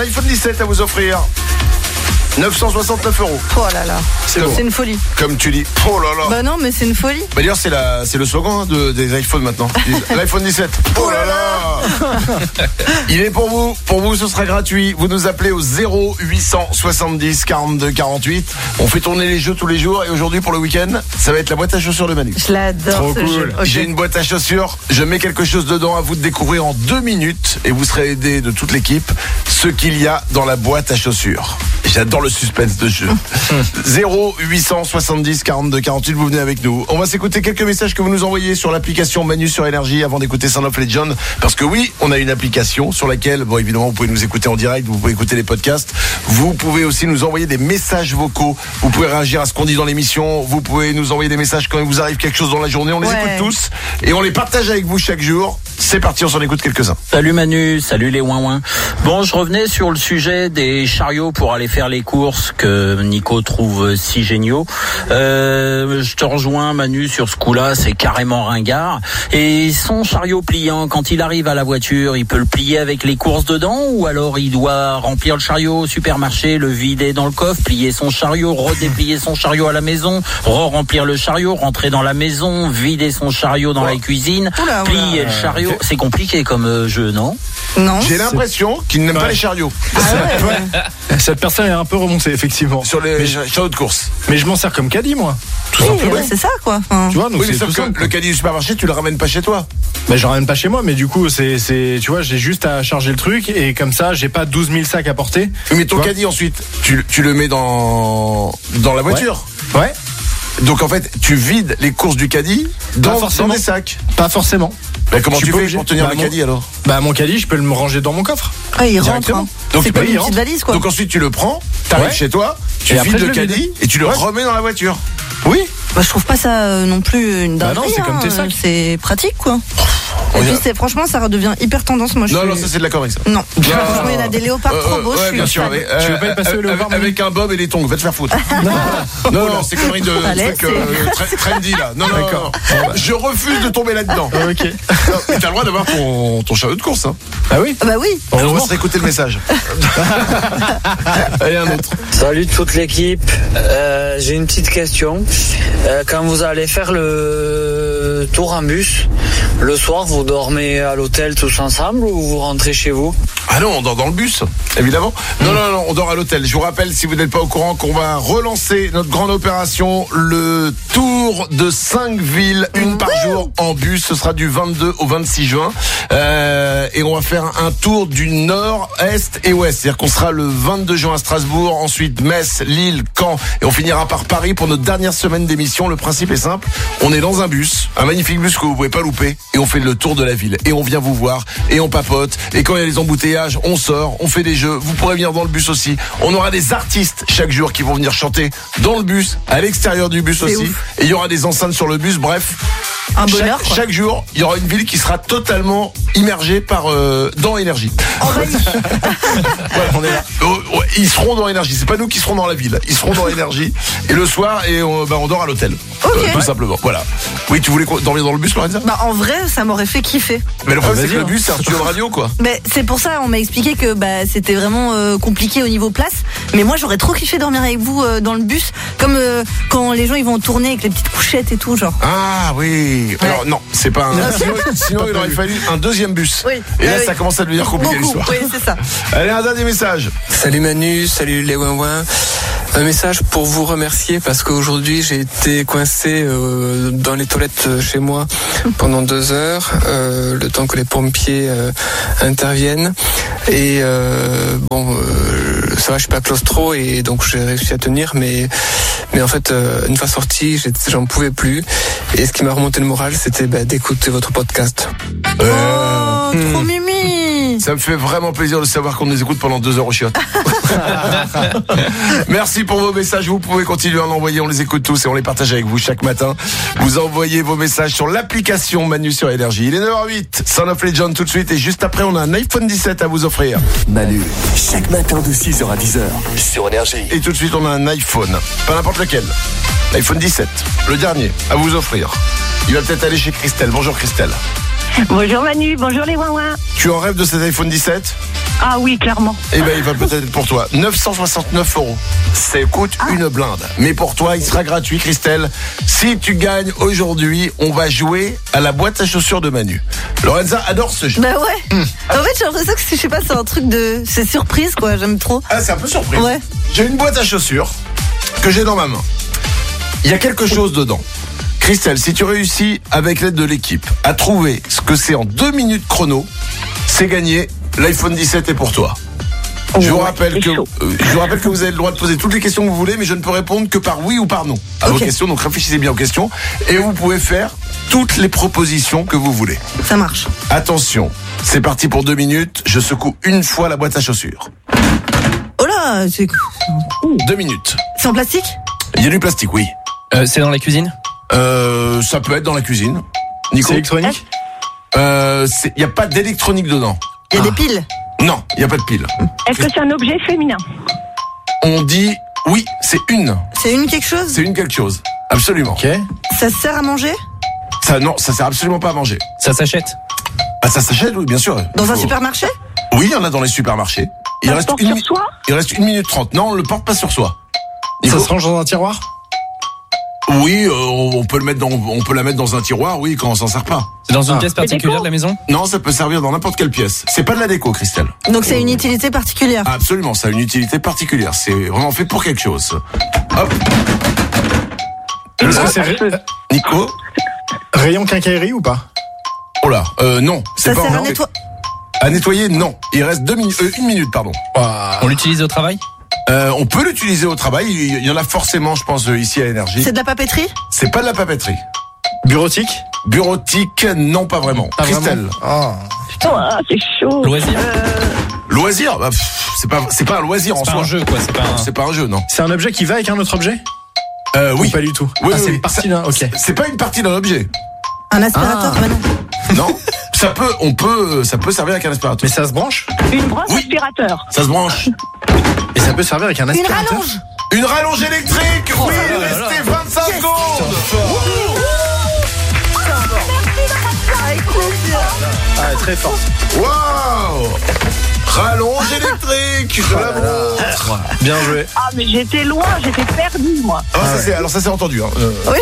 iPhone 17 à vous offrir. 969 €. Oh là là, c'est une folie. Comme tu dis, oh là là. Bah non, mais c'est une folie. Bah d'ailleurs, c'est le slogan des iPhones maintenant. L'iPhone 17. Oh là là. Il est pour vous. Pour vous, ce sera gratuit. Vous nous appelez au 0870 42 48. On fait tourner les jeux tous les jours. Et aujourd'hui, pour le week-end, ça va être la boîte à chaussures de Manu. Je l'adore. Trop ce cool. jeu. Okay. J'ai une boîte à chaussures. Je mets quelque chose dedans. À vous de découvrir en 2 minutes. Et vous serez aidé de toute l'équipe ce qu'il y a dans la boîte à chaussures. J'adore le suspense de jeu. 0870 42 48, vous venez avec nous. On va s'écouter quelques messages que vous nous envoyez sur l'application Manu sur Énergie avant d'écouter Sound of Legend. Parce que oui, on a une application sur laquelle, bon évidemment, vous pouvez nous écouter en direct, vous pouvez écouter les podcasts. Vous pouvez aussi nous envoyer des messages vocaux. Vous pouvez réagir à ce qu'on dit dans l'émission. Vous pouvez nous envoyer des messages quand il vous arrive quelque chose dans la journée. On les écoute tous et on les partage avec vous chaque jour. C'est parti, on s'en écoute quelques-uns. Salut Manu, salut les ouin-ouin. Bon, je revenais sur le sujet des chariots pour aller faire les courses que Nico trouve si géniaux. Je te rejoins Manu sur ce coup-là, c'est carrément ringard. Et son chariot pliant, quand il arrive à la voiture, il peut le plier avec les courses dedans ou alors il doit remplir le chariot au supermarché, le vider dans le coffre, plier son chariot, redéplier son chariot à la maison, remplir le chariot, rentrer dans la maison, vider son chariot dans la cuisine, plier le chariot. C'est compliqué comme jeu, non ? Non. J'ai l'impression qu'il n'aime pas les chariots. Cette personne est un peu remontée, effectivement. Sur les chariots de course. Mais je m'en sers comme caddie, moi. Tout simplement. C'est ça, quoi. Tu vois, donc oui, mais c'est sauf tout que simple. le caddie du supermarché, tu le ramènes pas chez toi. Mais je ramène pas chez moi, mais du coup, c'est, tu vois, j'ai juste à charger le truc et comme ça, j'ai pas 12 000 sacs à porter. Mais ton caddie ensuite, tu le mets dans la voiture. Ouais. Donc en fait, tu vides les courses du caddie dans des sacs. Pas forcément. Bah, comment tu fais pour tenir le caddie alors ? Bah mon caddie, je peux le ranger dans mon coffre. Ah, il rentre. Hein. Donc c'est comme une petite valise, quoi. Donc ensuite tu le prends, t'arrives chez toi, tu vides le caddie et tu le remets dans la voiture. Oui. Bah, je trouve pas ça non plus une dinguerie. Non, c'est comme tes sacs. C'est pratique, quoi. Et puis franchement, ça redevient hyper tendance. Moi, non, ça c'est de la connerie, ça. Non. Franchement, il y en a des léopards trop beaux. Ouais, bien sûr. Tu veux pas y passer au léopard avec un bob et des tongs, va te faire foutre. Non, c'est connerie de truc trendy là. Non, d'accord. Je refuse de tomber là-dedans. Ok. Mais t'as le droit d'avoir ton chariot de course, hein. Ah oui. Bah oui. On va se réécouter le message. Allez, un autre. Salut toute l'équipe. J'ai une petite question. Quand vous allez faire le tour en bus, le soir, vous dormez à l'hôtel tous ensemble ou vous rentrez chez vous ? Ah non, on dort dans le bus, évidemment. Non, on dort à l'hôtel. Je vous rappelle, si vous n'êtes pas au courant, qu'on va relancer notre grande opération, le tour de 5 villes, une par jour en bus. Ce sera du 22 au 26 juin. Et on va faire un tour du nord, est et ouest. C'est-à-dire qu'on sera le 22 juin à Strasbourg, ensuite Metz, Lille, Caen, et on finira par Paris pour notre dernière semaine d'émission. Le principe est simple. On est dans un bus, un magnifique bus que vous pouvez pas louper, et on fait le tour de la ville. Et on vient vous voir, et on papote, et quand il y a les embouteillages, on sort, on fait des jeux. Vous pourrez venir dans le bus aussi. On aura des artistes chaque jour qui vont venir chanter dans le bus, à l'extérieur du bus aussi. Ouf. Et il y aura des enceintes sur le bus. Bref, un bonheur. Chaque jour, il y aura une ville qui sera totalement immergée dans Énergie. On est là. Ils seront dans Énergie. C'est pas nous qui serons dans la ville. Ils seront dans Énergie. Et le soir, on dort à l'hôtel. Tout simplement. Voilà. Oui, tu voulais dormir dans le bus, Lorenza ? Bah en vrai, ça m'aurait fait kiffer. Mais le problème, c'est que le bus, c'est un studio de radio, quoi. Mais c'est pour ça, on m'a expliqué que c'était vraiment compliqué au niveau place. Mais moi, j'aurais trop kiffé dormir avec vous dans le bus, comme quand les gens ils vont tourner avec les petites couchettes et tout, genre. Ah oui. Ouais. Alors non, c'est pas un. Sinon, il aurait fallu un deuxième bus. Oui. Et là, ça commence à devenir compliqué l'histoire. Oui, c'est ça. Allez, un dernier message. Salut Manu, salut les ouin-ouin. Un message pour vous remercier parce qu'aujourd'hui j'ai été coincé dans les toilettes chez moi pendant 2 heures, le temps que les pompiers interviennent. Et ça va, je suis pas claustro et donc j'ai réussi à tenir, mais en fait une fois sorti, j'en pouvais plus. Et ce qui m'a remonté le moral, c'était d'écouter votre podcast. Trop mimi. Ça me fait vraiment plaisir de savoir qu'on nous écoute pendant 2 heures au chiottes. Merci pour vos messages. Vous pouvez continuer à en envoyer. On les écoute tous et on les partage avec vous chaque matin. Vous envoyez vos messages sur l'application Manu sur Énergie. Il est 9h08. Sound of Legend tout de suite. Et juste après, on a un iPhone 17 à vous offrir. Manu, chaque matin de 6h à 10h sur Énergie. Et tout de suite, on a un iPhone. Pas n'importe lequel. L'iPhone 17. Le dernier à vous offrir. Il va peut-être aller chez Christelle. Bonjour Christelle. Bonjour Manu, bonjour les ouin-ouin. Tu en rêves de cet iPhone 17 ? Ah oui, clairement. Eh ben, il va peut-être être pour toi. 969 €. Ça coûte une blinde. Mais pour toi, il sera gratuit, Christelle. Si tu gagnes aujourd'hui, on va jouer à la boîte à chaussures de Manu. Lorenza adore ce jeu. Bah ouais. En fait, j'ai l'impression que je sais pas, c'est un truc de. C'est surprise, quoi. J'aime trop. Ah, c'est un peu surprise. Ouais. J'ai une boîte à chaussures que j'ai dans ma main. Il y a quelque chose dedans. Christelle, si tu réussis, avec l'aide de l'équipe, à trouver ce que c'est en 2 minutes chrono, c'est gagné. L'iPhone 17 est pour toi. Je vous rappelle que vous avez le droit de poser toutes les questions que vous voulez, mais je ne peux répondre que par oui ou par non à vos questions. Donc réfléchissez bien aux questions et vous pouvez faire toutes les propositions que vous voulez. Ça marche. Attention, c'est parti pour 2 minutes. Je secoue une fois la boîte à chaussures. Oh là, c'est. 2 minutes. C'est en plastique? Il y a du plastique, oui. C'est dans la cuisine? Ça peut être dans la cuisine. Nico? C'est électronique? Il n'y a pas d'électronique dedans. Il y a des piles? Non, il n'y a pas de pile. Est-ce que c'est un objet féminin? On dit oui, c'est une. C'est une quelque chose? C'est une quelque chose. Absolument. Ok. Ça sert à manger? Non, ça sert absolument pas à manger. Ça s'achète? Ah, ça s'achète, oui, bien sûr. Dans un supermarché? Oui, il y en a dans les supermarchés. Il reste 1 minute 30. Non, on le porte pas sur soi. Ça se range dans un tiroir? Oui, on peut la mettre dans un tiroir, oui, quand on s'en sert pas. C'est dans une pièce particulière de la maison? Non, ça peut servir dans n'importe quelle pièce. C'est pas de la déco, Christelle. Donc c'est une utilité particulière? Absolument, ça a une utilité particulière. C'est vraiment fait pour quelque chose. Hop. Est-ce que c'est Nico? Rayon quincaillerie ou pas? Oh là, non. Ça pas sert à nettoyer, non. Il reste 1 minute, pardon. On l'utilise au travail? On peut l'utiliser au travail. Il y en a forcément, je pense, ici à Énergie. C'est de la papeterie? C'est pas de la papeterie. Bureautique? Bureautique, non, pas vraiment. Pas Christelle? Vraiment. Oh, c'est chaud. Loisir? Loisir? Bah, c'est pas un loisir en C'est soi. pas un jeu, quoi. C'est pas un jeu, non. C'est un objet qui va avec un autre objet? Oui. Ou pas du tout. Oui, c'est oui, une partie d'un. Ok. C'est pas une partie d'un objet. Un aspirateur? Bah non. Non. Ça peut servir avec un aspirateur. Mais ça se branche? Une brosse aspirateur. Ça se branche. Et ça peut servir avec un aspirateur? Une rallonge? Une rallonge électrique. Oui, il restait 25 secondes. Ah, très fort. Waouh. Rallonge électrique de la montre. Bien joué. Ah, mais j'étais loin, j'étais perdu, moi. Alors ça s'est entendu. Hein. Oui.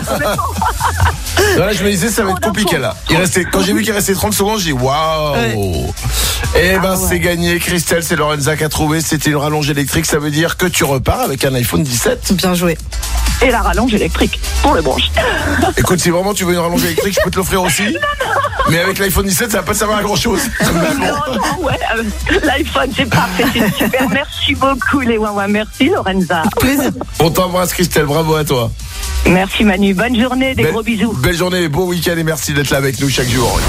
Là, je me disais ça va être compliqué là. Quand j'ai vu qu'il restait 30 secondes, j'ai dit waouh. Et ben c'est gagné, Christelle, c'est Lorenza qui a trouvé. C'était une rallonge électrique, ça veut dire que tu repars avec un iPhone 17. Bien joué. Et la rallonge électrique pour les branches. Écoute, si vraiment tu veux une rallonge électrique, je peux te l'offrir aussi. Mais avec l'iPhone 17, ça va pas te servir à grand chose. Non, ouais, l'iPhone c'est parfait, c'est super. Merci beaucoup les Wawa, merci Lorenza. Plaisir. On t'embrasse, Christelle, bravo à toi. Merci Manu, bonne journée, des gros bisous. Belle journée, beau week-end et merci d'être là avec nous chaque jour.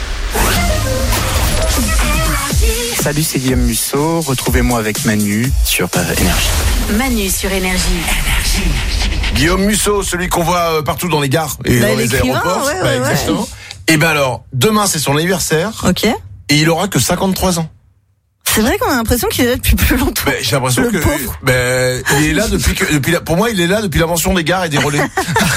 Salut, c'est Guillaume Musso. Retrouvez-moi avec Manu sur Énergie. Manu sur Énergie. Guillaume Musso, celui qu'on voit partout dans les gares et dans les aéroports. Ouais. Exactement. Et ben alors, demain c'est son anniversaire. Ok. Et il aura que 53 ans. C'est vrai qu'on a l'impression qu'il est là depuis plus longtemps. J'ai l'impression que il est là pour moi il est là depuis l'invention des gares et des relais.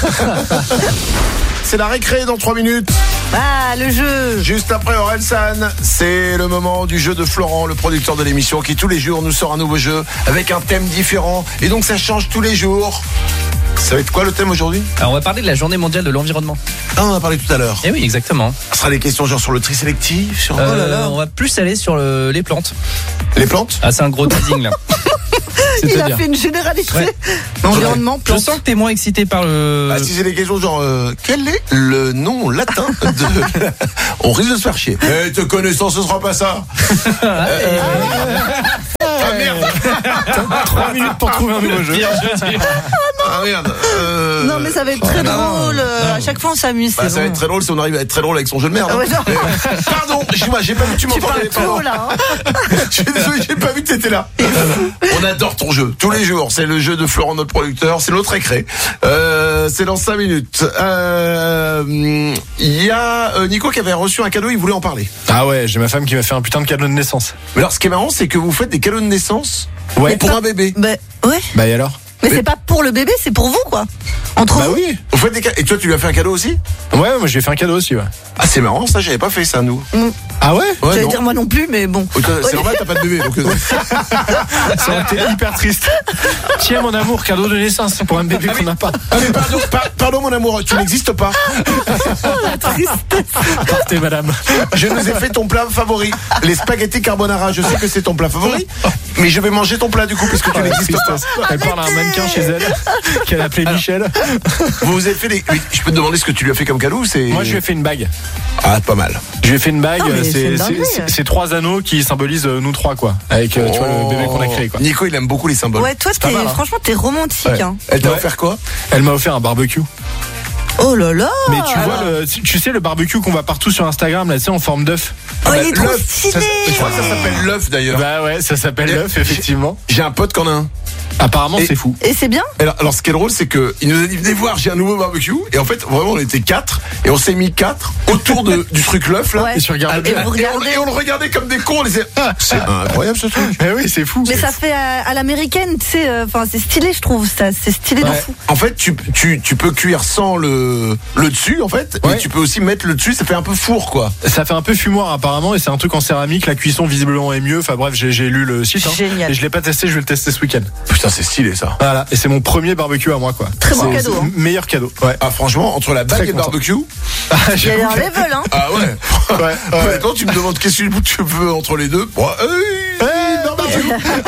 C'est la récré dans 3 minutes. Ah, le jeu. Juste après Orelsan, c'est le moment du jeu de Florent, le producteur de l'émission, qui tous les jours nous sort un nouveau jeu avec un thème différent. Et donc ça change tous les jours. Ça va être quoi le thème aujourd'hui? Alors on va parler de la journée mondiale de l'environnement. Ah, on en a parlé tout à l'heure. Eh oui, exactement. Ce sera des questions genre sur le tri sélectif, sur... On va plus aller sur les plantes. Les plantes? Ah, c'est un gros teasing là. Il a fait une généralité. Ouais. Environnement, plantes. Je sens que t'es moins excité par le... Ah, si c'est des questions genre quel est le nom latin de... On risque de se faire chier. Te connaissant, ce sera pas ça. Ah merde. 3 minutes pour trouver un nouveau jeu. Ah merde. Non mais ça va être très drôle. À chaque fois on s'amuse. Ça va être très drôle si on arrive à être très drôle avec son jeu de merde. Ouais, pardon, j'ai pas vu que tu m'entendais. Trop, là, hein. Je suis désolé, j'ai pas vu que t'étais là. On adore ton jeu. Tous les jours, c'est le jeu de Florent, notre producteur. C'est notre récré. C'est dans 5 minutes. Il y a Nico qui avait reçu un cadeau, il voulait en parler. Ah ouais, j'ai ma femme qui m'a fait un putain de cadeau de naissance. Mais alors, ce qui est marrant, c'est que vous faites des cadeaux de naissance pour un bébé. Ouais. Bah et alors? Mais c'est pas pour le bébé, c'est pour vous quoi. Entre Bah vous oui. Vous faites des cadeaux. Et toi, tu lui as fait un cadeau aussi? Ouais, moi j'ai fait un cadeau aussi, ouais. Ah, c'est marrant, ça, j'avais pas fait ça, nous. Ah ouais? Ouais, J'allais non. dire moi non plus, mais bon. C'est normal, t'as pas de bébé, donc. Ça aurait été hyper triste. Tiens, mon amour, cadeau de naissance pour un bébé qu'on n'a pas. Ah, mais pardon, mon amour, tu n'existes pas. Partez, madame. Je nous ai fait ton plat favori, les spaghettis carbonara. Je sais que c'est ton plat favori, mais je vais manger ton plat du coup parce que tu n'existes pas. Elle parle à un mannequin chez elle qu'elle a appelé Michel. Vous avez fait des. Je peux te demander ce que tu lui as fait comme cadeau ou c'est. Moi, je lui ai fait une bague. Ah, pas mal. Je lui ai fait une bague. Non, mais c'est une dinguerie. C'est 3 anneaux qui symbolisent nous 3, quoi. Avec tu vois, le bébé qu'on a créé, quoi. Nico, il aime beaucoup les symboles. Ouais, toi, pas mal, hein. franchement, t'es romantique. Ouais. Hein. Elle t'a Ouais. offert quoi? Elle m'a offert un barbecue. Oh là là. Mais tu vois, tu sais le barbecue qu'on voit partout sur Instagram, là, tu sais, en forme d'œuf. Oh, il est trop l'œuf, stylé. Je crois que ça s'appelle l'œuf d'ailleurs. Bah ouais, ça s'appelle Et- l'œuf, effectivement. J'ai un pote qui en a un. Apparemment, Et- c'est fou. Et c'est bien. Alors, ce qui est drôle, c'est que il nous a dit venez voir, j'ai un nouveau barbecue. Et en fait, vraiment, on était 4 et on s'est mis 4 autour du truc l'œuf là. Ouais. Et tu regardes Et bien. vous regardez. Et on le regardait comme des cons. On disait c'est incroyable ce truc. Eh oui, c'est fou. Mais ça fait à l'américaine, tu sais. Enfin, c'est stylé, je trouve. Ça, c'est stylé de Ouais. fou. En fait, tu peux cuire sans le dessus, en fait. Ouais. Mais tu peux aussi mettre le dessus, ça fait un peu four, quoi. Ça fait un peu fumoir apparemment et c'est un truc en céramique. La cuisson visiblement est mieux. Enfin bref, j'ai lu le site. Génial. Et je l'ai pas testé, je vais le tester ce week-end. Putain, c'est stylé ça. Voilà. Et c'est mon premier barbecue à moi, quoi. Très bon C'est- cadeau, c'est hein. Meilleur cadeau. Ouais. Ah, franchement, entre la bague Très et le content. barbecue. Il y a un level, hein. Ah ouais. Ouais. Maintenant, tu me demandes qu'est-ce que tu veux entre les deux. Bon, barbecue.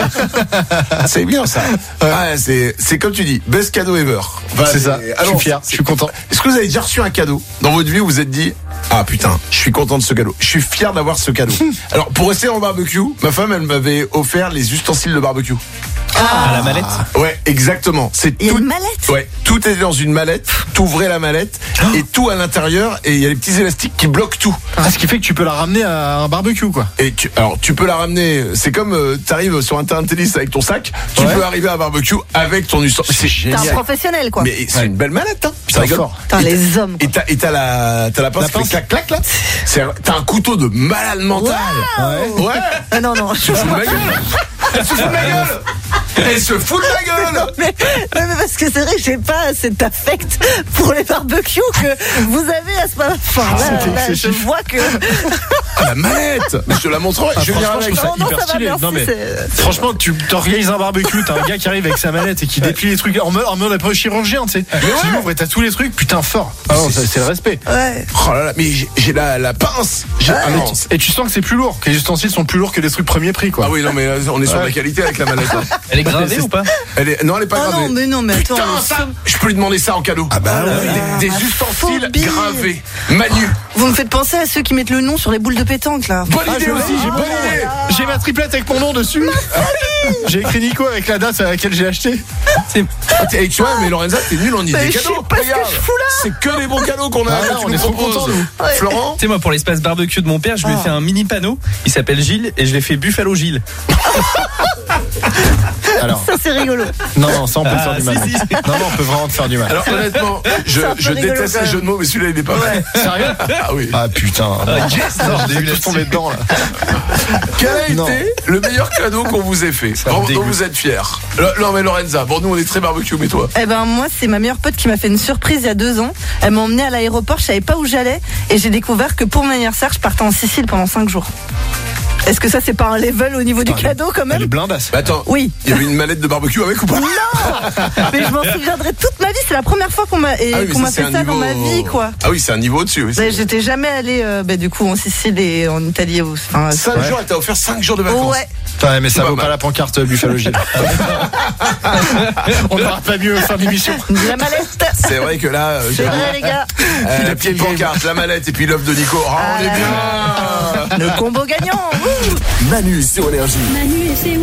C'est bien ça. Ah, c'est comme tu dis, best cadeau ever. Enfin, C'est ça. Je suis fier. c'est- Je suis content. Est-ce que vous avez déjà reçu un cadeau dans votre vie où vous vous êtes dit ah putain, je suis content de ce cadeau. Je suis fier d'avoir ce cadeau. Alors pour rester en barbecue, ma femme elle m'avait offert les ustensiles de barbecue. À la mallette. Ouais, exactement. C'est Il y a tout. une mallette. Ouais, tout est dans une mallette. T'ouvrais la mallette et tout à l'intérieur et il y a les petits élastiques qui bloquent tout. Ah, ce qui fait que tu peux la ramener à un barbecue, quoi. Et tu peux la ramener. C'est comme t'arrives sur un terrain de tennis avec ton sac. Tu Ouais. peux arriver à un barbecue avec ton ustensile. C'est T'es un génial. professionnel, quoi. Mais c'est une belle mallette, hein. Putain, Ça rigole. fort. Putain, Et les hommes, quoi. Et t'as la pince La qui fait pince. clac clac là. T'as un couteau de malade mental. Waouh. Ouais. Ah non, non. Elle se fout de ma gueule. Elle se fout de ma gueule. Elle se fout de ma gueule. Mais parce que c'est vrai que j'ai pas cet affect pour les barbecues que vous avez à ce moment. Enfin, là, je excessif. vois que. Ah, la mallette. Mais je te la montrerai. Je vais venir franchement, avec. je trouve ça Non, hyper ça va, stylé. merci, Non, mais c'est- franchement, tu t'organises un barbecue, t'as un gars qui arrive avec sa mallette et qui déplie les trucs en mode après chirurgien, tu sais. Tu l'ouvres et t'as tous les trucs, putain, fort. Ah non, c'est le respect. Ouais. Oh là là, mais j'ai la pince. Ah non. Et tu sens que c'est plus lourd, que les ustensiles sont plus lourds que des trucs premier prix, quoi. Ah oui, non, mais là, on est sur de la qualité avec la mallette. Hein. Elle est gravée ou pas? Non, elle est pas Oh gravée. non, mais attends. Putain, ça, je peux lui demander ça en cadeau. Ah bah des ustensiles phobie. gravés. Manu. Vous me faites penser à ceux qui mettent le nom sur les boules de pétanque, là. Bonne Ah, idée j'ai aussi, aussi, j'ai bonne idée. J'ai ma triplette avec mon nom dessus. J'ai écrit Nico avec la date à laquelle j'ai acheté. Et tu vois, mais Lorenza, t'es nul en idée Mais je cadeaux. sais pas ce que je fous là. C'est que des bons cadeaux qu'on a. Ah que non, tu on nous est trop proposes. contents, nous. Ouais. Florent. Tu sais, moi, pour l'espace barbecue de mon père, je lui ai fait un mini panneau. Il s'appelle Gilles et je l'ai fait Buffalo Gilles. Alors, Ça, c'est rigolo. non, ça on peut te faire du mal. si, si. Non, on peut vraiment te faire du mal. Alors honnêtement, je un peu rigolo, déteste quand les même. jeux de mots, mais celui-là il est pas mal. Sérieux? Ah oui. Ah putain. Non, je l'ai tous tombé dedans là. Quel a Non. été le meilleur cadeau qu'on vous ait fait me dont dégoûte. vous êtes fiers? Non mais Lorenza, bon nous on est très barbecue, mais toi? Eh ben, moi, c'est ma meilleure pote qui m'a fait une surprise il y a 2 ans. Elle m'a emmenée à l'aéroport, je savais pas où j'allais. Et j'ai découvert que pour mon anniversaire, je partais en Sicile pendant 5 jours. Est-ce que ça, c'est pas un level au niveau du cadeau, quand Elle est même? blindasse. Bah attends, Oui. il y avait une mallette de barbecue avec ou pas? Mais je m'en souviendrai toute ma vie. C'est la première fois qu'on m'a Ah oui, mais qu'on m'a c'est fait un ça dans niveau- ma vie, quoi. Ah oui, c'est un niveau au-dessus. Oui, Ouais, j'étais jamais allée, du coup, en Sicile et en Italie. Enfin, 5 jours, elle t'a offert 5 jours de vacances. ouais. Ouais, mais ça Pas vaut mal. pas la pancarte Buffalo Gilles. On n'aura pas mieux fin d'émission. La mallette. C'est vrai que là, C'est vrai, les gars. la petite pancarte, la mallette et puis l'œuf de Nico. Oh, on est bien. Le combo gagnant. Wouh. Manu sur Énergie. Manu et ses